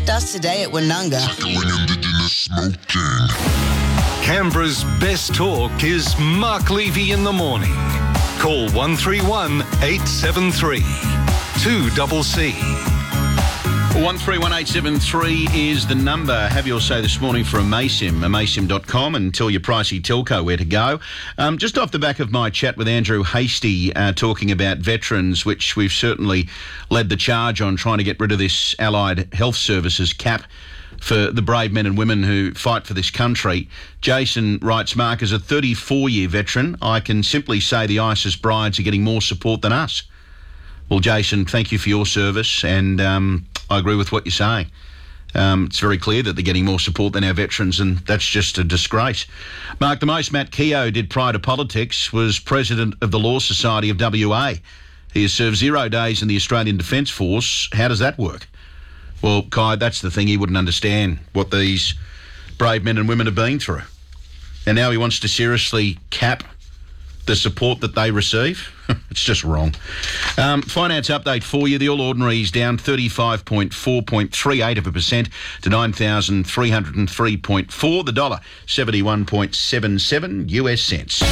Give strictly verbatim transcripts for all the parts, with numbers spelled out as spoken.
Us today at Woononga. Indigenous smoking. Canberra's best talk is Mark Levy in the morning. Call one three one, eight seven three, two C C. one three one eight seven three is the number. Have your say this morning for Amaysim, amaysim dot com, and tell your pricey telco where to go. Um, just off the back of my chat with Andrew Hastie uh, talking about veterans, which we've certainly led the charge on trying to get rid of this Allied Health Services cap for the brave men and women who fight for this country. Jason writes, Mark, as a thirty-four-year veteran, I can simply say the ISIS brides are getting more support than us. Well, Jason, thank you for your service, and um, I agree with what you're saying. Um, it's very clear that they're getting more support than our veterans, and that's just a disgrace. Mark, the most Matt Keogh did prior to politics was president of the Law Society of W A. He has served zero days in the Australian Defence Force. How does that work? Well, Kai, that's the thing. He wouldn't understand what these brave men and women have been through. And now he wants to seriously cap the support that they receive. It's just wrong. Um, finance update for you. The All Ordinaries down thirty-five point four three eight of a percent to nine thousand three hundred three point four. The dollar, seventy-one point seven seven U S cents.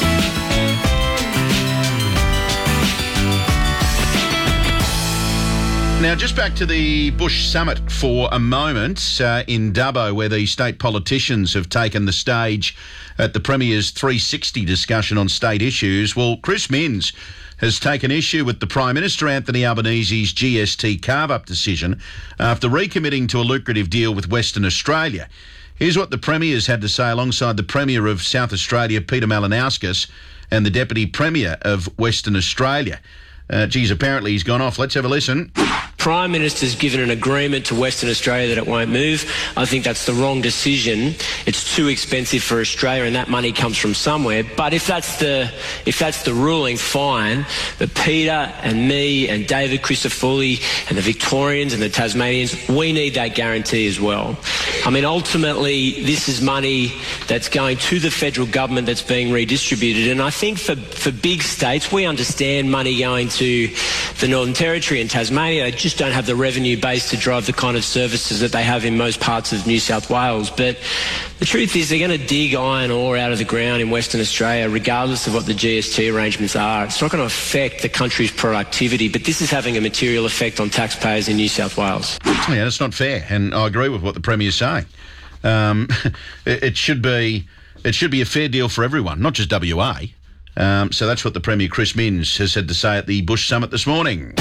Now, just back to the Bush Summit for a moment uh, in Dubbo, where the state politicians have taken the stage at the Premier's three sixty discussion on state issues. Well, Chris Minns has taken issue with the Prime Minister Anthony Albanese's G S T carve-up decision after recommitting to a lucrative deal with Western Australia. Here's what the Premier's had to say alongside the Premier of South Australia, Peter Malinauskas, and the Deputy Premier of Western Australia. Uh, geez, apparently he's gone off. Let's have a listen. Prime Minister's given an agreement to Western Australia that it won't move. I think that's the wrong decision. It's too expensive for Australia, and that money comes from somewhere. But if that's the if that's the ruling, fine. But Peter and me and David Crisafulli and the Victorians and the Tasmanians, we need that guarantee as well. I mean, ultimately, this is money that's going to the federal government that's being redistributed. And I think for, for big states, we understand money going to the Northern Territory and Tasmania. They just don't have the revenue base to drive the kind of services that they have in most parts of New South Wales. But the truth is they're going to dig iron ore out of the ground in Western Australia regardless of what the G S T arrangements are. It's not going to affect the country's productivity, but this is having a material effect on taxpayers in New South Wales. Yeah, that's not fair, and I agree with what the Premier's saying. Um, it, it should be it should be a fair deal for everyone, not just W A. Um, so that's what the Premier, Chris Minns, has had to say at the Bush Summit this morning.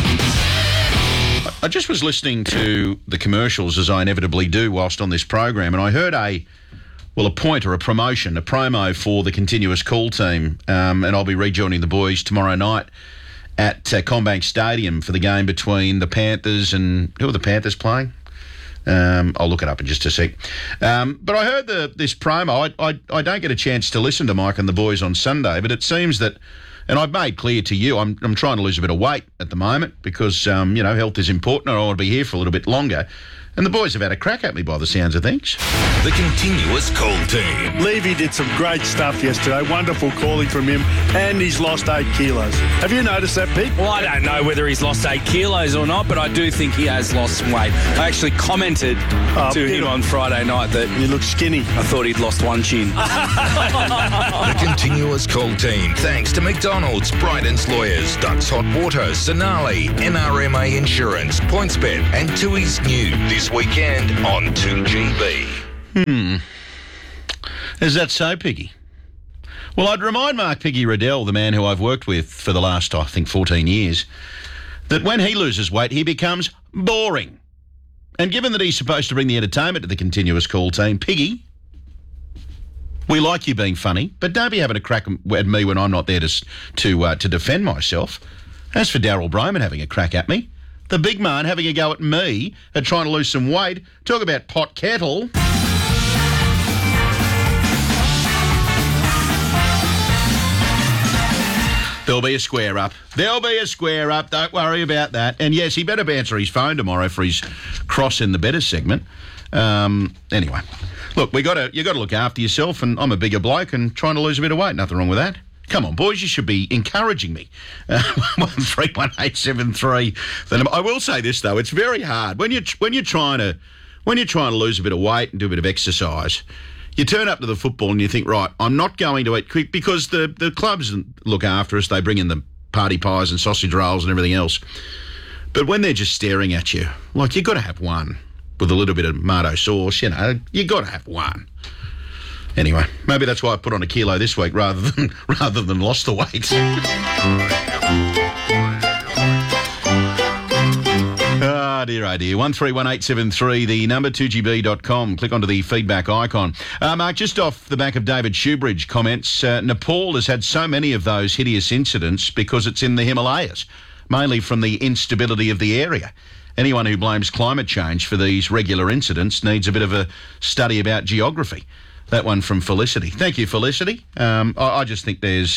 I just was listening to the commercials, as I inevitably do whilst on this program, and I heard a, well, a point or a promotion, a promo for the continuous call team, um, and I'll be rejoining the boys tomorrow night at uh, CommBank Stadium for the game between the Panthers and... Who are the Panthers playing? Um, I'll look it up in just a sec. Um, but I heard the, this promo. I, I, I don't get a chance to listen to Mike and the boys on Sunday, but it seems that... And I've made clear to you, I'm I'm trying to lose a bit of weight at the moment because, um, you know, health is important and I want to be here for a little bit longer. And the boys have had a crack at me by the sounds of things. The continuous call team. Levy did some great stuff yesterday. Wonderful calling from him. And he's lost eight kilos. Have you noticed that, Pete? Well, I don't know whether he's lost eight kilos or not, but I do think he has lost some weight. I actually commented oh, to him on Friday night that... You look skinny. I thought he'd lost one chin. The continuous call team. Thanks to McDonald's, Bryden's Lawyers, Ducks Hot Water, Sonali, N R M A Insurance, PointsBet, and Tui's New. This weekend on two G B. Hmm. Is that so, Piggy? Well, I'd remind Mark Piggy Riddell, the man who I've worked with for the last, I think, fourteen years, that when he loses weight, he becomes boring. And given that he's supposed to bring the entertainment to the continuous call team, Piggy, we like you being funny, but don't be having a crack at me when I'm not there to, to, uh, to defend myself. As for Daryl Broman having a crack at me, the big man having a go at me at trying to lose some weight. Talk about pot kettle. There'll be a square up. There'll be a square up. Don't worry about that. And yes, he better answer his phone tomorrow for his cross in the better segment. Um, anyway, look, we got to you got to look after yourself. And I'm a bigger bloke and trying to lose a bit of weight. Nothing wrong with that. Come on, boys, you should be encouraging me. Uh, one three one eight seven three. I will say this though, it's very hard when you when you're trying to when you're trying to lose a bit of weight and do a bit of exercise. You turn up to the football and you think, right, I'm not going to eat quick because the the clubs look after us. They bring in the party pies and sausage rolls and everything else. But when they're just staring at you, like you've got to have one with a little bit of tomato sauce. You know, you got to have one. Anyway, maybe that's why I put on a kilo this week rather than rather than lost the weight. Ah, dear, oh dear. one three one eight seven three, the number two G B dot com. Click onto the feedback icon. Uh, Mark, just off the back of David Shoebridge comments, uh, Nepal has had so many of those hideous incidents because it's in the Himalayas, mainly from the instability of the area. Anyone who blames climate change for these regular incidents needs a bit of a study about geography. That one from Felicity. Thank you, Felicity. Um, I, I just think there's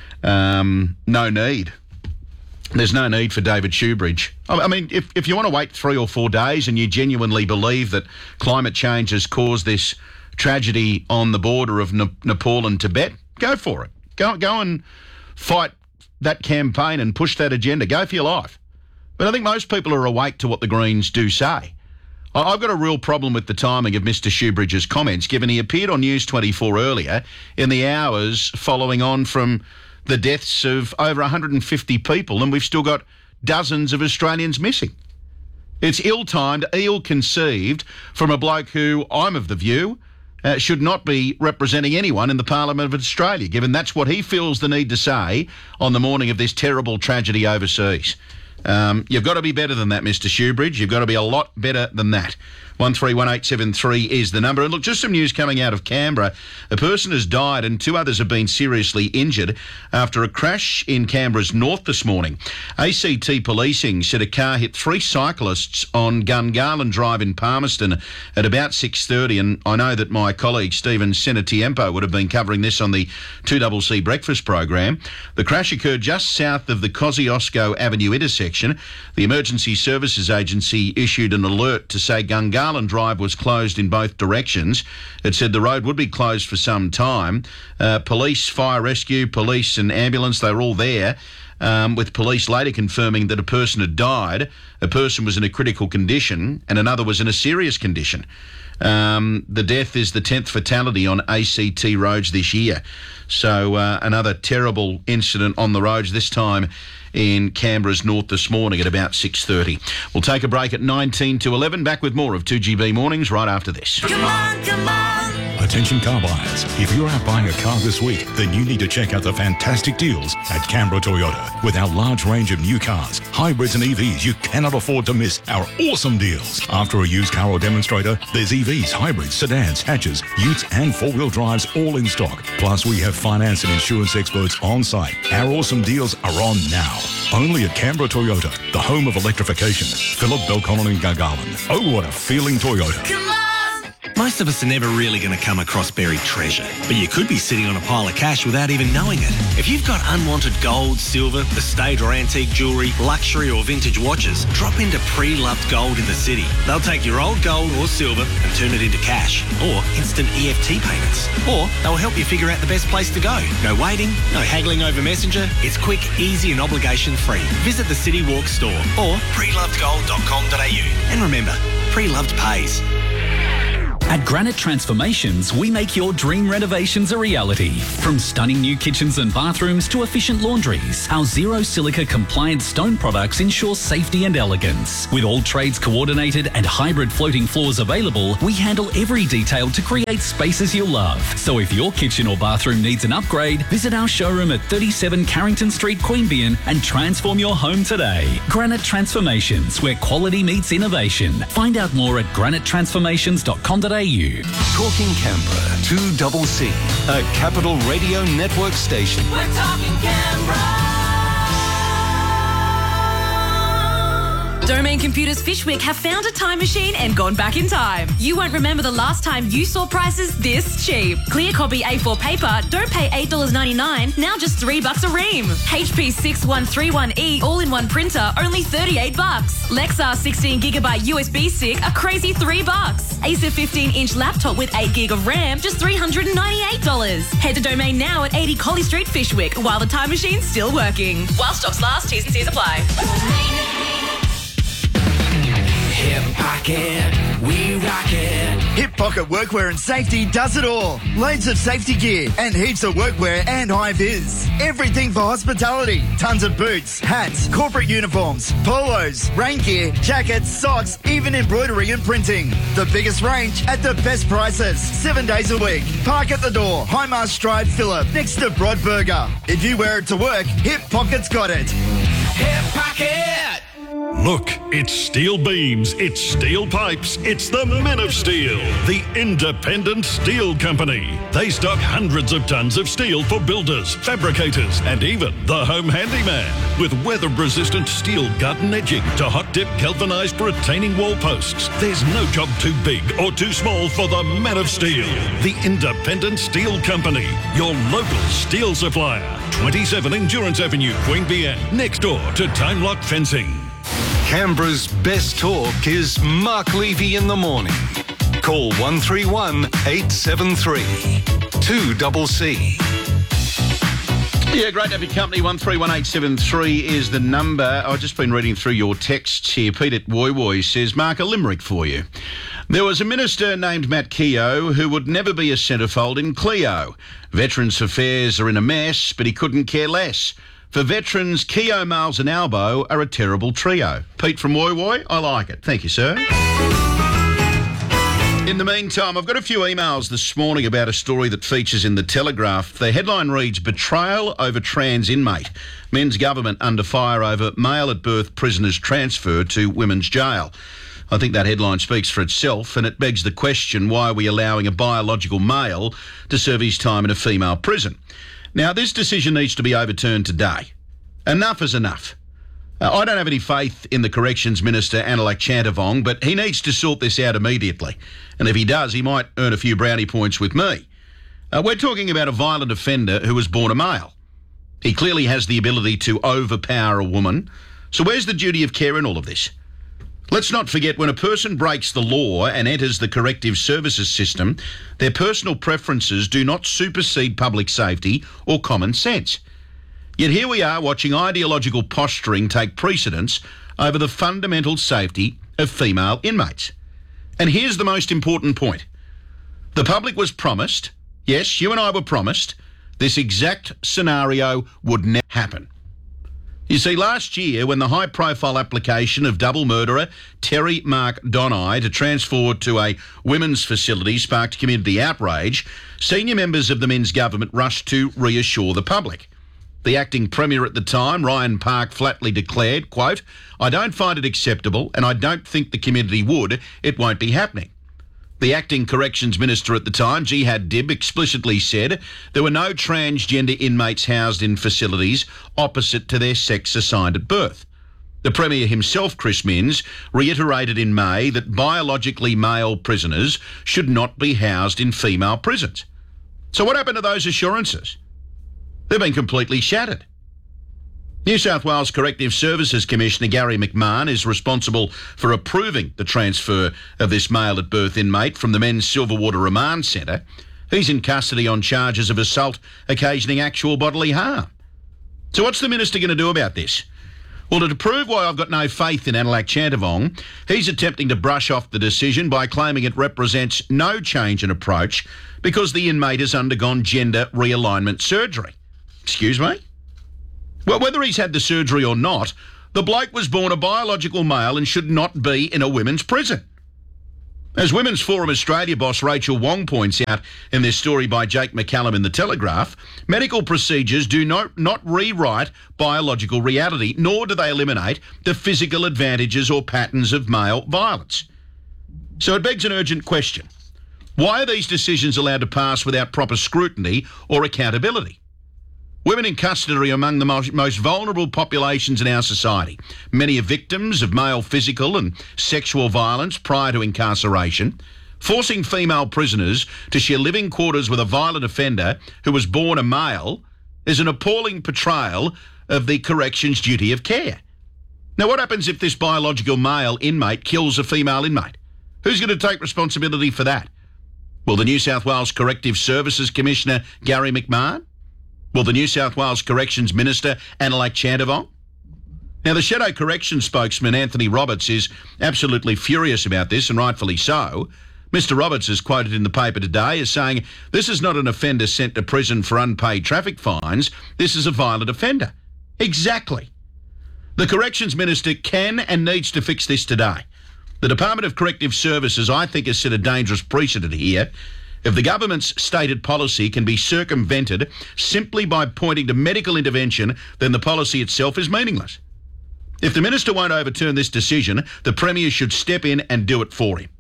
um, no need. There's no need for David Shoebridge. I, I mean, if, if you want to wait three or four days and you genuinely believe that climate change has caused this tragedy on the border of ne- Nepal and Tibet, go for it. Go, go and fight that campaign and push that agenda. Go for your life. But I think most people are awake to what the Greens do say. I've got a real problem with the timing of Mister Shoebridge's comments, given he appeared on News twenty-four earlier in the hours following on from the deaths of over one hundred fifty people, and we've still got dozens of Australians missing. It's ill-timed, ill-conceived from a bloke who, I'm of the view, uh, should not be representing anyone in the Parliament of Australia, given that's what he feels the need to say on the morning of this terrible tragedy overseas. Um, you've got to be better than that, Mister Shoebridge. You've got to be a lot better than that. one three one eight seven three is the number. And look, just some news coming out of Canberra. A person has died and two others have been seriously injured after a crash in Canberra's north this morning. A C T policing said a car hit three cyclists on Gungahlin Drive in Palmerston at about six thirty. And I know that my colleague Stephen Senatiempo would have been covering this on the two C C breakfast program. The crash occurred just south of the Kosciuszko Avenue intersection. The Emergency Services Agency issued an alert to say Gungahlin Drive was closed in both directions. It said the road would be closed for some time. Uh, police, fire rescue, police and ambulance, they were all there, um, with police later confirming that a person had died, a person was in a critical condition and another was in a serious condition. Um, the death is the tenth fatality on A C T roads this year. So uh, another terrible incident on the roads, this time in Canberra's north this morning at about six thirty. We'll take a break at nineteen to eleven. Back with more of two G B Mornings right after this. Come on, come on. Attention car buyers. If you're out buying a car this week, then you need to check out the fantastic deals at Canberra Toyota. With our large range of new cars, hybrids and E Vs, you cannot afford to miss our awesome deals. After a used car or demonstrator, there's E Vs, hybrids, sedans, hatches, utes and four-wheel drives all in stock. Plus, we have finance and insurance experts on site. Our awesome deals are on now. Only at Canberra Toyota, the home of electrification. Phillip, Belconnen and Gungahlin. Oh, what a feeling Toyota. Come on. Most of us are never really going to come across buried treasure, but you could be sitting on a pile of cash without even knowing it. If you've got unwanted gold, silver, estate or antique jewellery, luxury or vintage watches, drop into Pre-Loved Gold in the city. They'll take your old gold or silver and turn it into cash or instant E F T payments. Or they'll help you figure out the best place to go. No waiting, no haggling over Messenger. It's quick, easy and obligation free. Visit the City Walk store or pre loved gold dot com dot a u. And remember, Pre-Loved pays. At Granite Transformations, we make your dream renovations a reality. From stunning new kitchens and bathrooms to efficient laundries, our zero silica compliant stone products ensure safety and elegance. With all trades coordinated and hybrid floating floors available, we handle every detail to create spaces you'll love. So if your kitchen or bathroom needs an upgrade, visit our showroom at thirty-seven Carrington Street, Queanbeyan and transform your home today. Granite Transformations, where quality meets innovation. Find out more at granite transformations dot com dot a u. Talking Canberra, two C C, a Capital Radio Network station. We're talking Canberra. Domain Computers Fishwick have found a time machine and gone back in time. You won't remember the last time you saw prices this cheap. Clear copy A four paper, don't pay eight dollars ninety-nine, now just three bucks a ream. H P six one three one E all-in-one printer, only thirty-eight bucks. Lexar sixteen gigabyte U S B stick, a crazy three bucks. Acer fifteen inch laptop with eight gig of RAM, just three hundred ninety-eight dollars. Head to Domain now at eighty Colley Street, Fishwick, while the time machine's still working. While stocks last, T's and C's apply. Hip Pocket, we rock it. Hip Pocket Workwear and Safety does it all. Loads of safety gear and heaps of workwear and high-vis. Everything for hospitality. Tons of boots, hats, corporate uniforms, polos, rain gear, jackets, socks, even embroidery and printing. The biggest range at the best prices. Seven days a week. Park at the door. Highmast Drive, Phillip, next to Broadburger. If you wear it to work, Hip Pocket's got it. Hip Pocket! Look, it's steel beams, it's steel pipes, it's the Men of Steel, the independent steel company. They stock hundreds of tons of steel for builders, fabricators, and even the home handyman. With weather-resistant steel garden edging to hot-dip galvanized retaining wall posts, there's no job too big or too small for the Men of Steel, the independent steel company, your local steel supplier. twenty-seven Endurance Avenue, Queanbeyan, next door to Time Lock Fencing. Canberra's best talk is Mark Levy in the morning. Call one three one, eight seven three, two C C. Yeah, great to have your company. one three one eight seven three is the number. I've just been reading through your texts here. Pete at Woy Woy says, Mark, a limerick for you. There was a minister named Matt Keogh who would never be a centrefold in Cleo. Veterans' affairs are in a mess, but he couldn't care less. For veterans, Keogh, Miles and Albo are a terrible trio. Pete from Woy Woy, I like it. Thank you, sir. In the meantime, I've got a few emails this morning about a story that features in the Telegraph. The headline reads, Betrayal over trans inmate. Men's government under fire over male at birth prisoners transferred to women's jail. I think that headline speaks for itself, and it begs the question, why are we allowing a biological male to serve his time in a female prison? Now, this decision needs to be overturned today. Enough is enough. Uh, I don't have any faith in the Corrections Minister, Anilak Chantavong, but he needs to sort this out immediately. And if he does, he might earn a few brownie points with me. Uh, we're talking about a violent offender who was born a male. He clearly has the ability to overpower a woman. So where's the duty of care in all of this? Let's not forget, when a person breaks the law and enters the corrective services system, their personal preferences do not supersede public safety or common sense. Yet here we are watching ideological posturing take precedence over the fundamental safety of female inmates. And here's the most important point. The public was promised, yes, you and I were promised, this exact scenario would never happen. You see, last year, when the high-profile application of double murderer Terry Mark Donai to transfer to a women's facility sparked community outrage, senior members of the men's government rushed to reassure the public. The acting premier at the time, Ryan Park, flatly declared, quote, I don't find it acceptable and I don't think the community would. It won't be happening. The acting corrections minister at the time, Jihad Dib, explicitly said there were no transgender inmates housed in facilities opposite to their sex assigned at birth. The Premier himself, Chris Minns, reiterated in May that biologically male prisoners should not be housed in female prisons. So what happened to those assurances? They've been completely shattered. New South Wales Corrective Services Commissioner Gary McMahon is responsible for approving the transfer of this male at birth inmate from the Men's Silverwater Remand Centre. He's in custody on charges of assault occasioning actual bodily harm. So what's the minister going to do about this? Well, to prove why I've got no faith in Anilak Chantavong, he's attempting to brush off the decision by claiming it represents no change in approach because the inmate has undergone gender realignment surgery. Excuse me? Well, whether he's had the surgery or not, the bloke was born a biological male and should not be in a women's prison. As Women's Forum Australia boss Rachel Wong points out in this story by Jake McCallum in The Telegraph, medical procedures do not, not rewrite biological reality, nor do they eliminate the physical advantages or patterns of male violence. So it begs an urgent question. Why are these decisions allowed to pass without proper scrutiny or accountability? Women in custody are among the most, most vulnerable populations in our society. Many are victims of male physical and sexual violence prior to incarceration. Forcing female prisoners to share living quarters with a violent offender who was born a male is an appalling portrayal of the corrections duty of care. Now, what happens if this biological male inmate kills a female inmate? Who's going to take responsibility for that? Will the New South Wales Corrective Services Commissioner, Gary McMahon? Will the New South Wales Corrections Minister, Annalak Chandavong? Now, the Shadow Corrections spokesman, Anthony Roberts, is absolutely furious about this, and rightfully so. Mister Roberts is quoted in the paper today as saying, this is not an offender sent to prison for unpaid traffic fines. This is a violent offender. Exactly. The Corrections Minister can and needs to fix this today. The Department of Corrective Services, I think, has set a dangerous precedent here. If the government's stated policy can be circumvented simply by pointing to medical intervention, then the policy itself is meaningless. If the minister won't overturn this decision, the Premier should step in and do it for him.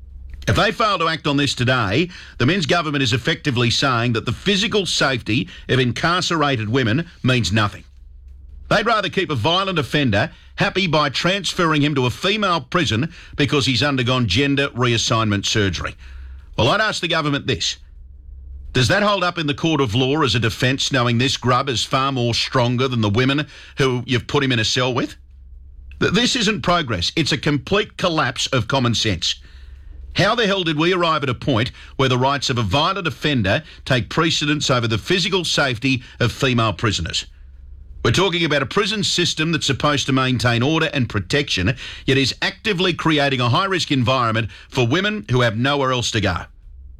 If they fail to act on this today, the Men's government is effectively saying that the physical safety of incarcerated women means nothing. They'd rather keep a violent offender happy by transferring him to a female prison because he's undergone gender reassignment surgery. Well, I'd ask the government this. Does that hold up in the court of law as a defence, knowing this grub is far more stronger than the women who you've put him in a cell with? This isn't progress. It's a complete collapse of common sense. How the hell did we arrive at a point where the rights of a violent offender take precedence over the physical safety of female prisoners? We're talking about a prison system that's supposed to maintain order and protection, yet is actively creating a high-risk environment for women who have nowhere else to go.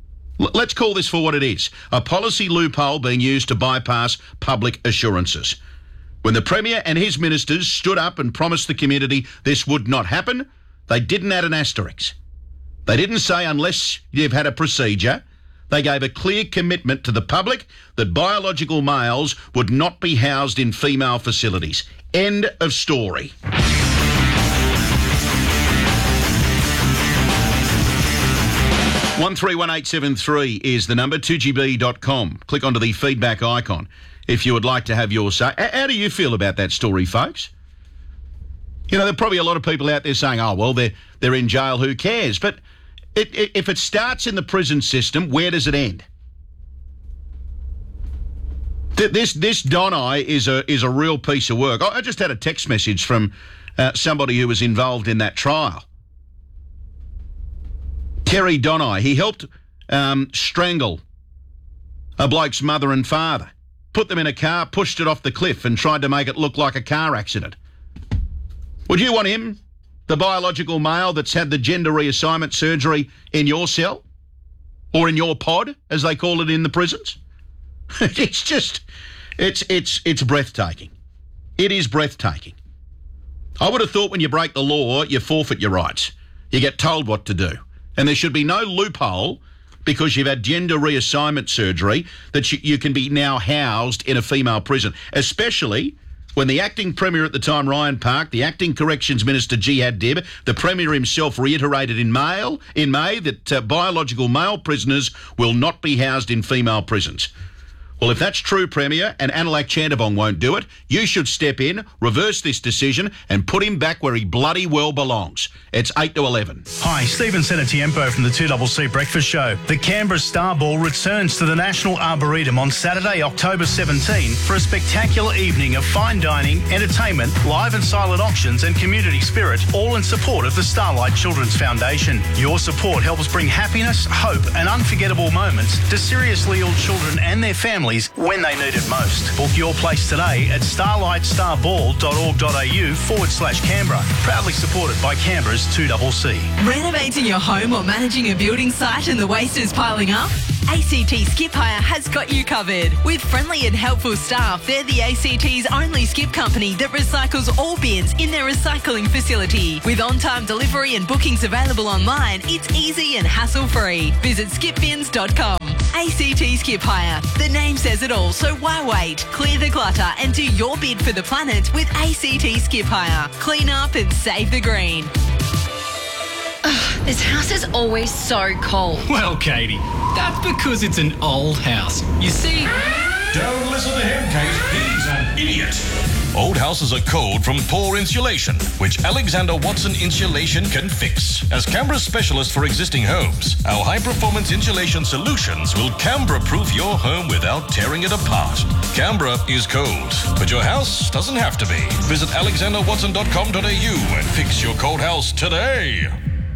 L- let's call this for what it is, a policy loophole being used to bypass public assurances. When the Premier and his ministers stood up and promised the community this would not happen, they didn't add an asterisk. They didn't say unless you've had a procedure. They gave a clear commitment to the public that biological males would not be housed in female facilities. End of story. one three one eight seven three is the number, two G B dot com. Click onto the feedback icon if you would like to have your say. How do you feel about that story, folks? You know, there are probably a lot of people out there saying, oh, well, they're, they're in jail, who cares? But It, it, if it starts in the prison system, where does it end? Th- this this Donai is a is a real piece of work. I, I just had a text message from uh, somebody who was involved in that trial. Terry Donai, he helped um, strangle a bloke's mother and father, put them in a car, pushed it off the cliff and tried to make it look like a car accident. Would you want him, the biological male that's had the gender reassignment surgery, in your cell? Or in your pod, as they call it in the prisons? It's just, it's it's it's breathtaking. It is breathtaking. I would have thought when you break the law, you forfeit your rights. You get told what to do. And there should be no loophole because you've had gender reassignment surgery that you, you can be now housed in a female prison, especially when the acting Premier at the time, Ryan Park, the acting Corrections Minister, Jihad Dib, the Premier himself reiterated in May, in May that uh, biological male prisoners will not be housed in female prisons. Well, if that's true, Premier, and Annalak Chandavong won't do it, you should step in, reverse this decision and put him back where he bloody well belongs. It's eight to eleven. Hi, Stephen Senatiempo from the two C C Breakfast Show. The Canberra Star Ball returns to the National Arboretum on Saturday, October seventeenth for a spectacular evening of fine dining, entertainment, live and silent auctions and community spirit, all in support of the Starlight Children's Foundation. Your support helps bring happiness, hope and unforgettable moments to seriously ill children and their families when they need it most. Book your place today at starlightstarball.org.au forward slash Canberra. Proudly supported by Canberra's two C C. Renovating your home or managing a building site and the waste is piling up? A C T Skip Hire has got you covered. With friendly and helpful staff, they're the A C T's only skip company that recycles all bins in their recycling facility. With on-time delivery and bookings available online, it's easy and hassle-free. Visit skip bins dot com. A C T Skip Hire. The name says it all, so why wait? Clear the clutter and do your bid for the planet with A C T Skip Hire. Clean up and save the green. Ugh, this house is always so cold. Well, Katie, that's because it's an old house. You see... Don't listen to him, Katie. Old houses are cold from poor insulation, which Alexander Watson Insulation can fix. As Canberra's specialist for existing homes, our high-performance insulation solutions will Canberra-proof your home without tearing it apart. Canberra is cold, but your house doesn't have to be. Visit alexander watson dot com dot a u and fix your cold house today.